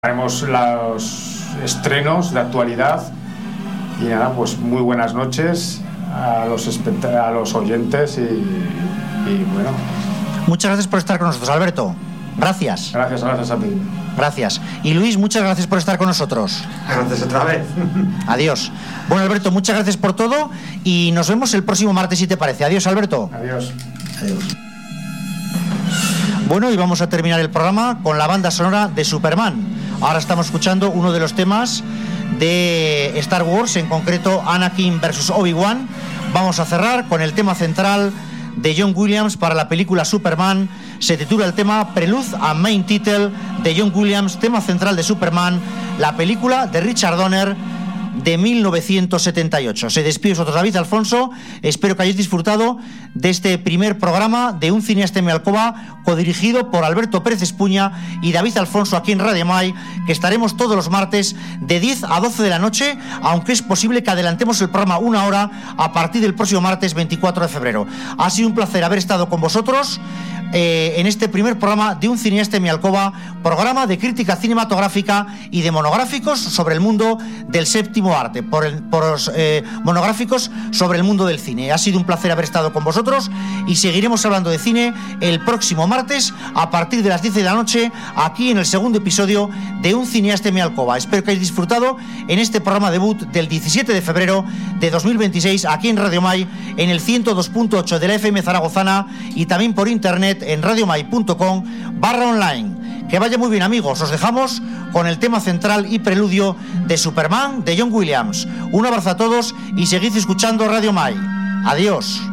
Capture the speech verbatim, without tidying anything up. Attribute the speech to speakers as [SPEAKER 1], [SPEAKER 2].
[SPEAKER 1] Haremos los estrenos de actualidad y nada, pues muy buenas noches a los, a los oyentes y, y bueno.
[SPEAKER 2] Muchas gracias por estar con nosotros, Alberto. Gracias.
[SPEAKER 1] Gracias, gracias a ti.
[SPEAKER 2] Gracias. Y Luis, muchas gracias por estar con nosotros.
[SPEAKER 3] Gracias otra vez.
[SPEAKER 2] Adiós. Bueno, Alberto, muchas gracias por todo y nos vemos el próximo martes si te parece. Adiós, Alberto.
[SPEAKER 1] Adiós.
[SPEAKER 2] Adiós. Bueno, y vamos a terminar el programa con la banda sonora de Superman. Ahora estamos escuchando uno de los temas de Star Wars, en concreto Anakin versus Obi-Wan. Vamos a cerrar con el tema central de John Williams para la película Superman. Se titula el tema Prelude and Main Title de John Williams, tema central de Superman, la película de Richard Donner de mil novecientos setenta y ocho. Se despide vosotros, David Alfonso. Espero que hayáis disfrutado de este primer programa de Un cineasta en mi alcoba, codirigido por Alberto Pérez Espuña y David Alfonso aquí en Radio Mai, que estaremos todos los martes de diez a doce de la noche, aunque es posible que adelantemos el programa una hora a partir del próximo martes veinticuatro de febrero. Ha sido un placer haber estado con vosotros eh, en este primer programa de Un cineasta en mi alcoba, programa de crítica cinematográfica y de monográficos sobre el mundo del séptimo arte, por, el, por los eh, monográficos sobre el mundo del cine. Ha sido un placer haber estado con vosotros y seguiremos hablando de cine el próximo martes a partir de las diez de la noche aquí en el segundo episodio de Un cineasta en mi alcoba. Espero que hayáis disfrutado en este programa debut del diecisiete de febrero de dos mil veintiséis aquí en Radio Mai en el ciento dos punto ocho de la F M zaragozana y también por internet en radiomai punto com barra online. Que vaya muy bien, amigos. Os dejamos con el tema central y preludio de Superman de John Williams. Un abrazo a todos y seguid escuchando Radio Mai. Adiós.